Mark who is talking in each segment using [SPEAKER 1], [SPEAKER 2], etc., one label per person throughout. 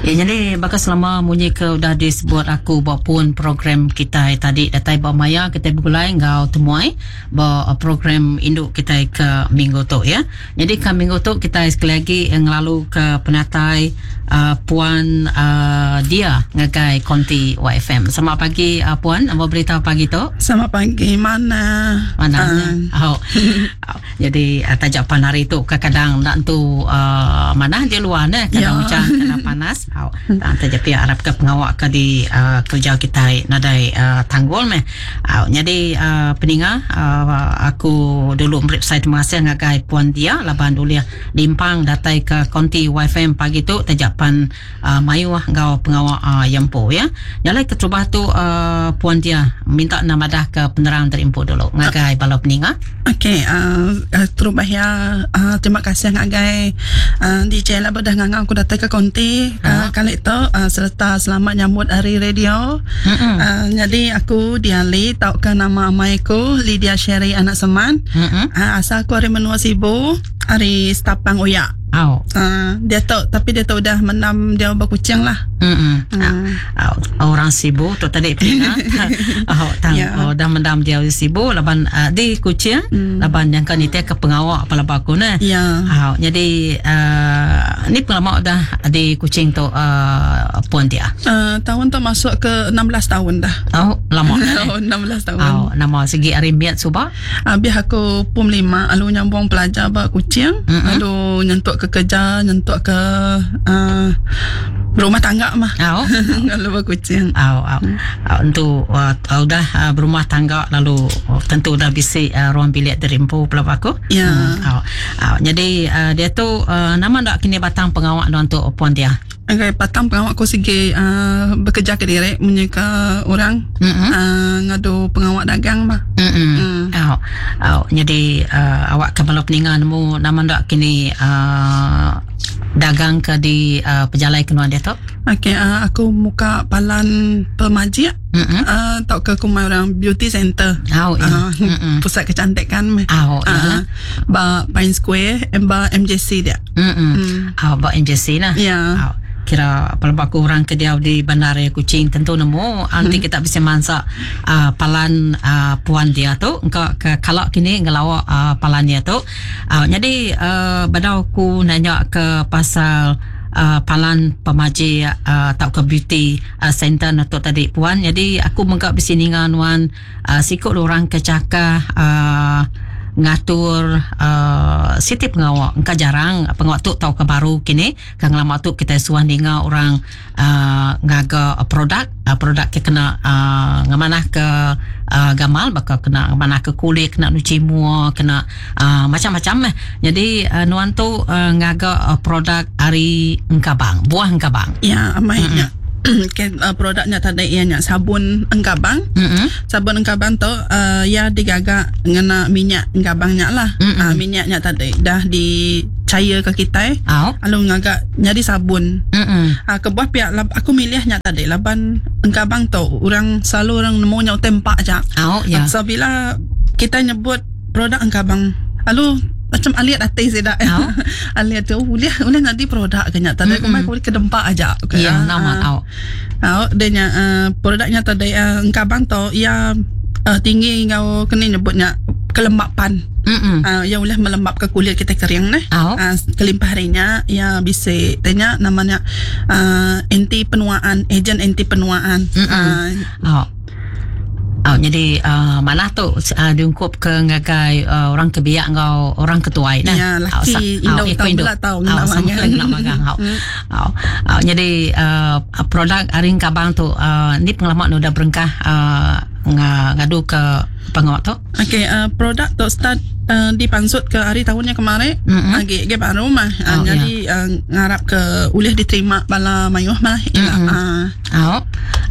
[SPEAKER 1] Ya, jadi bakas selama munyi ke udah disebut aku pun program kita tadi datai bawa maya kita begulai ngau temuai bawa program induk kita ke minggu tu ya. Jadi ke minggu tu kita sekali lagi ngelalu ke penatai Puan dia ngagai konti YFM. Selamat pagi Puan, apa berita pagi tu?
[SPEAKER 2] Selamat pagi, mana?
[SPEAKER 1] Jadi tajapan hari tu kadang nak tu mana di luar ni kadang hujan kadang panas. Tajap pihak Arab ke pengawak ke di kerja kita nadai tanggul meh. Jadi peninga aku dulu beri saya terima kasih ngagai Puan dia laban dulu limpang datai ke konti YFM pagi tu tajapan mayu ngau pengawak Yampo ya. Nyalai keterubah tu Puan dia minta nama dah ke penerang dari Impo dulu ngagai bala peninga.
[SPEAKER 2] Okey, terubah ya. Terima kasih ngagai DJ lah dah ngangau aku datang ke konti kali itu serta selamat nyambut hari radio. Jadi aku diali tahu ke nama amaiku Lydia Sherry anak Seman. Asal aku hari menua Sibu, hari Stapang Uyak. Dia tahu tapi dia tahu dah menam dia berkucing lah.
[SPEAKER 1] Orang Sibu tu tadi pernah dah mendam dia Sibu laban di kucing laban yang kan itu ke pengawak kepala baku ni. Jadi ni pengalaman dah di kucing tu Puan dia.
[SPEAKER 2] Tahun tu masuk ke 16 tahun dah.
[SPEAKER 1] Lama.
[SPEAKER 2] 16 tahun.
[SPEAKER 1] Nama segi arimbiat subah.
[SPEAKER 2] Biar aku pum 5 lalu nyambung pelajar bak kucing, lalu nyentuk ke kerja, nyentuk ke berumah tangga mah. Kalau berkucing.
[SPEAKER 1] Untuk udah berumah tangga lalu tentu dah bisi ruang bilik dari Impo pelap aku. Jadi dia tu nama tak kini batang pengawak untuk Puan dia.
[SPEAKER 2] Okay, patang pengawak ko sige bekerja ke diri menyeka orang ngadu pengawak dagang mah.
[SPEAKER 1] Jadi awak kepala peningan mu nama tak kini dagang ke di pejalai kenuan dia tu?
[SPEAKER 2] Okay, aku muka palan pemaji. Tahu ke aku orang beauty center. Pusat kecantikan meh. Ba Pine Square, ba MJC dia.
[SPEAKER 1] Ba MJC nah. Kira pelabak orang ke dia di bandara Kuching tentu nemu nanti kita bisa masak palan Puan dia tu kalau kini ngelawak palan dia tu. Jadi badau ku nanya ke pasal palan pemaji atau ke beauty center atau tadi Puan. Jadi aku menggap di sini nganuan sikut orang kecaka ngatur siti pengawak engka jarang pengawak tu tahu ke baru kini kang lama tu kita suan dengar orang ngaga produk ke kena ngamana ke gamal bakal kena ngamana ke kulit kena nuci mua kena macam-macam jadi nuan tu ngaga produk ari engkabang buah engkabang
[SPEAKER 2] amainya produknya tadi ianya sabun engkabang. Sabun engkabang tu ya digaga ngena minyak engkabangnya lah. Minyaknya tadi dah dicair ke kita lalu ngaga jadi sabun. Kebuah pihak aku milihnya tadi laban engkabang tu orang selalu orang nemu nyau tempak aja. So bila kita nyebut produk engkabang lalu macam aliat atas dah. Aliat tu boleh nanti produk kenya tadi aku mai ke dempak aja.
[SPEAKER 1] Nama
[SPEAKER 2] dia produknya tadi engkabang tu ya tinggi ngau kena nyebutnya kelembapan. Yang boleh melembab ke kulit kita kering ni. Kelimpah harinya ya bisa tanya namanya anti penuaan, ejen anti penuaan.
[SPEAKER 1] Jadi mana tu diungkup ke ngagai orang kebiak ngau orang ketuai
[SPEAKER 2] nah. Laki Indo tahu
[SPEAKER 1] nak magang jadi produk aring kabang tu ni pengalaman udah berengkah ngadu ke pengawak tu.
[SPEAKER 2] Produk tu start dipansut ke hari tahunnya kemarin lagi baru mah jadi ngarap ke boleh diterima bala mayuh mah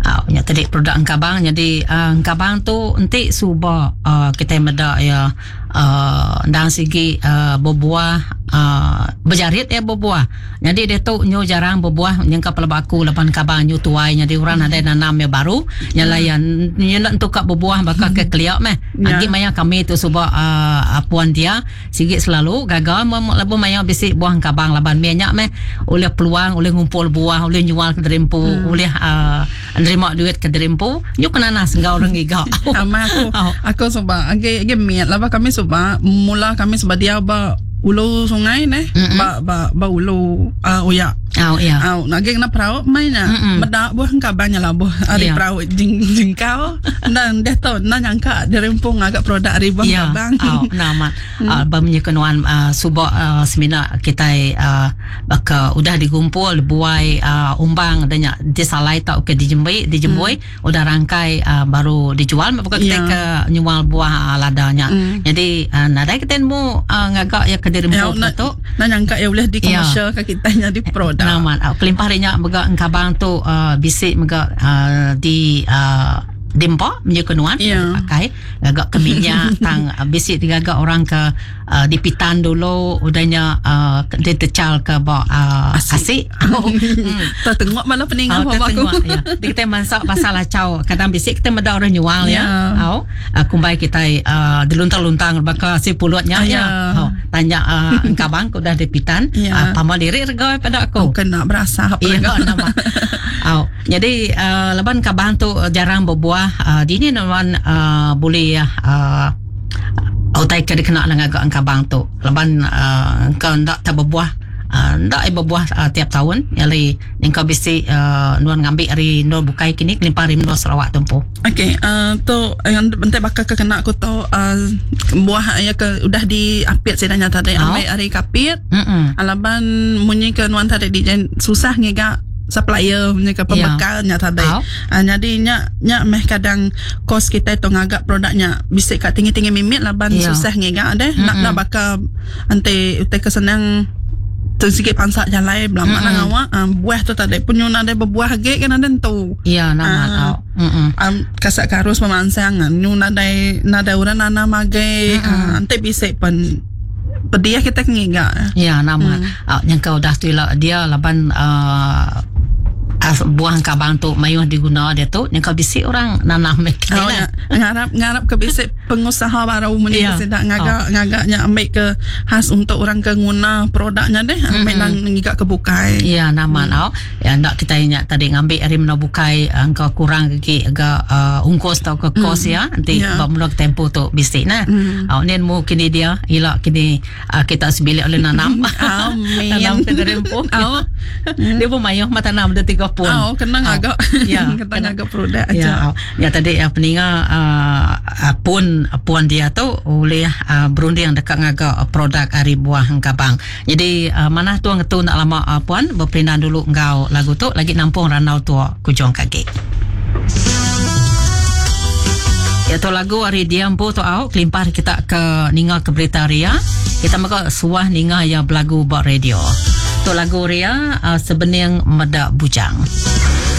[SPEAKER 1] tadi produk engkabang jadi engkabang tu nanti subah kita meda ya dan segi berbuah berjarit berbuah. Jadi dia tu nyo jarang berbuah yang kapal baku lapan kabang nyo tuai jadi orang ada nanam yang baru yang layan nyo nak tukar berbuah bakal ke keliak meh. Lagi maya kami tu subak puan dia sikit selalu gagal labu maya bisik buah kabang laban minyak meh oleh peluang oleh ngumpul buah oleh jual ke Derempu oleh nerima duit ke Derempu nyo kena nas ngau orang giga.
[SPEAKER 2] Sama aku sebab age miat lah kami sebab mula kami sebab dia ulu sungai ba ulu uya nage na prau mai na meda buah kabanya lah buah ari prau jingkau dan deto na nyangka Derempung agak produk ari buah kabang
[SPEAKER 1] nama bamnya kenuan subak semina kita baka udah digumpul buai umbang adanya disalai tak ke dijembui udah rangkai baru dijual bukan kita ke nyual buah ladanya jadi nadai kita mu ngagak ya ke Derempung tu
[SPEAKER 2] na nyangka ya boleh di komersial ke kitanya di produk
[SPEAKER 1] naman kelimpah rinya mega engkabang tu bisik mega di dimpa menyekenuan pakai agak keminyak tang bisik digagak orang ke dipitan dulu udahnya dia tecal ke bawa asik
[SPEAKER 2] tengok malah peninggal
[SPEAKER 1] aku ya kita masak pasal acau kadang bisik kita meda orang nyual ya kumbai kita diluntar-luntang bakal si pulutnya tanya engkabang udah dipitan pamal diri rega pada aku
[SPEAKER 2] kena berasa
[SPEAKER 1] nama jadi leban kabang tu jarang berbuah di ni naman boleh autai ke kena lang agak kabang tu leban kau ndak tak berbuah ndak berbuah tiap tahun yali engkau bisi nuan ngambil hari no bukai kini limpah rim no Sarawak tempo
[SPEAKER 2] okey tu yang bentai bakal kena aku tu buah ya ke udah diapit sedanya tadi ambil hari kapit alaban munyi ke nuan tadi di susah ngega supplier punya ke pembekalnya tadi. Jadi nya meh kadang kos kita itu ngagak produknya bisa kat tinggi-tinggi mimit laban susah ngega deh. Nak bakal ante utai kesenang tu sikit pansak jalai belah mana ngawak buah tu tadi punya ada berbuah ge kan ada tu.
[SPEAKER 1] Iya nama
[SPEAKER 2] kasak karus pemansangan nyun ada orang nanam age ante bisa pen pediah kita ngega.
[SPEAKER 1] Iya nama yang kau dah tu dia laban buah kabang tu mayuh diguna dia tu yang kau bisik orang nanam mereka
[SPEAKER 2] ngarap ke bisik pengusaha baru punya sedang ngagaknya ambil ke khas untuk orang ke guna produknya deh ambil nang ngigak ke bukai
[SPEAKER 1] nama ya ndak kita ingat tadi ngambil hari mana bukai engkau kurang ke agak ungkos tau ke kos ya nanti bak tempo tu bisik nah nen mu kini dia ila kini kita sebilik oleh nanam nanam ke Derempu dia pun mayuh mata nanam dia 30 pun
[SPEAKER 2] kena agak kena agak produk aja
[SPEAKER 1] ya tadi peninga puan dia tu oleh berunding dekat ngagak produk ari buah kabang jadi mana tu ngetu nak lama puan berpindah dulu ngau lagu tu lagi nampung ranau tua kujong kaki ya tu lagu hari diampu tu kelimpah kita ke ninga ke Berita Ria kita maka suah ninga ya belagu buat radio tu lagu Ria sebening meda bujang.